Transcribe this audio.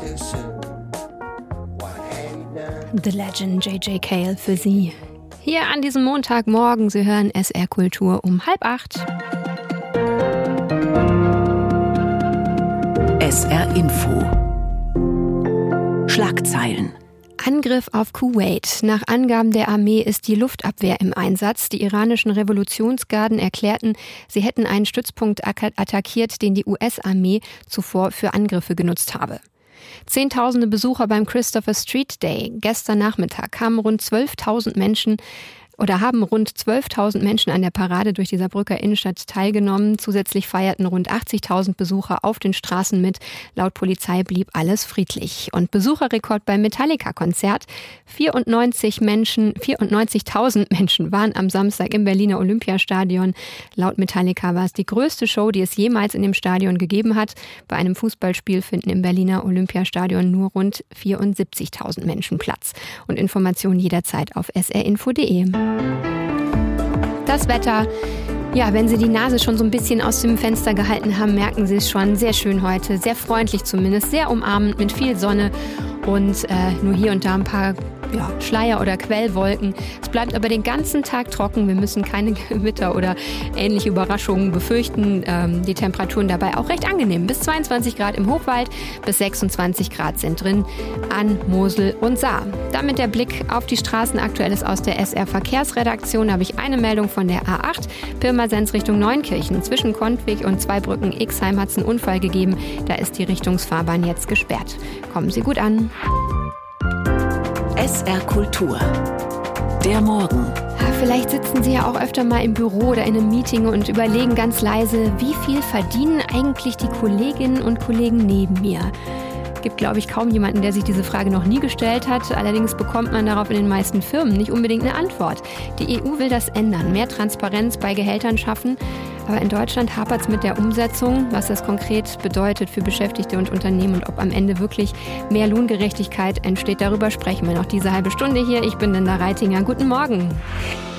The Legend J.J. Cale für Sie. Hier an diesem Montagmorgen, Sie hören SR Kultur um 7:30. SR Info. Schlagzeilen. Angriff auf Kuwait. Nach Angaben der Armee ist die Luftabwehr im Einsatz. Die iranischen Revolutionsgarden erklärten, sie hätten einen Stützpunkt attackiert, den die US-Armee zuvor für Angriffe genutzt habe. Zehntausende Besucher beim Christopher Street Day. Gestern Nachmittag haben rund 12.000 Menschen an der Parade durch die Saarbrücker Innenstadt teilgenommen. Zusätzlich feierten rund 80.000 Besucher auf den Straßen mit. Laut Polizei blieb alles friedlich. Und Besucherrekord beim Metallica-Konzert. 94.000 Menschen waren am Samstag im Berliner Olympiastadion. Laut Metallica war es die größte Show, die es jemals in dem Stadion gegeben hat. Bei einem Fußballspiel finden im Berliner Olympiastadion nur rund 74.000 Menschen Platz. Und Informationen jederzeit auf srinfo.de. Das Wetter, ja, wenn Sie die Nase schon so ein bisschen aus dem Fenster gehalten haben, merken Sie es schon. Sehr schön heute, sehr freundlich zumindest, sehr umarmend mit viel Sonne und nur hier und da ein paar Schleier- oder Quellwolken. Es bleibt aber den ganzen Tag trocken. Wir müssen keine Gewitter oder ähnliche Überraschungen befürchten. Die Temperaturen dabei auch recht angenehm. Bis 22 Grad im Hochwald, bis 26 Grad sind drin an Mosel und Saar. Damit der Blick auf die Straßen. Aktuelles aus der SR Verkehrsredaktion habe ich eine Meldung von der A8. Pirmasens Richtung Neunkirchen. Zwischen Kontweg und Zweibrücken-Ixheim hat es einen Unfall gegeben. Da ist die Richtungsfahrbahn jetzt gesperrt. Kommen Sie gut an. SR Kultur. Der Morgen. Vielleicht sitzen Sie ja auch öfter mal im Büro oder in einem Meeting und überlegen ganz leise, wie viel verdienen eigentlich die Kolleginnen und Kollegen neben mir? Gibt, glaube ich, kaum jemanden, der sich diese Frage noch nie gestellt hat. Allerdings bekommt man darauf in den meisten Firmen nicht unbedingt eine Antwort. Die EU will das ändern, mehr Transparenz bei Gehältern schaffen. Aber in Deutschland hapert es mit der Umsetzung, was das konkret bedeutet für Beschäftigte und Unternehmen und ob am Ende wirklich mehr Lohngerechtigkeit entsteht. Darüber sprechen wir noch diese halbe Stunde hier. Ich bin Linda Reitinger. Guten Morgen.